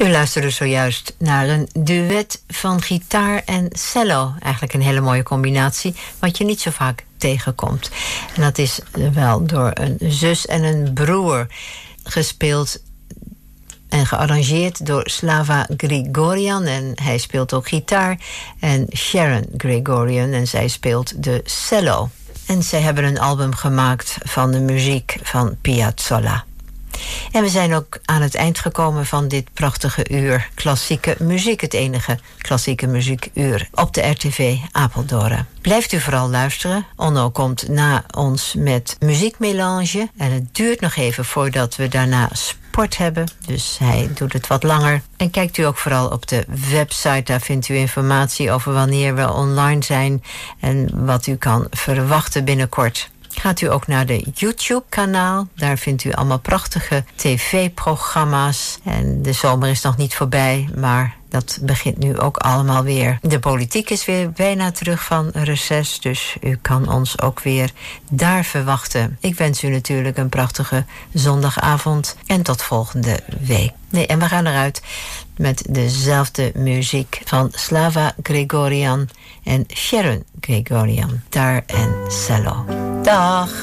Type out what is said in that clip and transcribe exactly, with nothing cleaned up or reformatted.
U luisterde zojuist naar een duet van gitaar en cello. Eigenlijk een hele mooie combinatie, wat je niet zo vaak tegenkomt. En dat is wel door een zus en een broer gespeeld en gearrangeerd door Slava Grigorian. En hij speelt ook gitaar. En Sharon Grigorian, en zij speelt de cello. En zij hebben een album gemaakt van de muziek van Piazzolla. En we zijn ook aan het eind gekomen van dit prachtige uur klassieke muziek. Het enige klassieke muziekuur op de R T V Apeldoorn. Blijft u vooral luisteren. Onno komt na ons met muziekmelange. En het duurt nog even voordat we daarna sport hebben. Dus hij doet het wat langer. En kijkt u ook vooral op de website. Daar vindt u informatie over wanneer we online zijn en wat u kan verwachten binnenkort. Gaat u ook naar de YouTube-kanaal. Daar vindt u allemaal prachtige tv-programma's. En de zomer is nog niet voorbij, maar dat begint nu ook allemaal weer. De politiek is weer bijna terug van reces, dus u kan ons ook weer daar verwachten. Ik wens u natuurlijk een prachtige zondagavond en tot volgende week. Nee, en we gaan eruit met dezelfde muziek van Slava Grigorian en Sharon Grigorian. Gitaar en cello. Dag!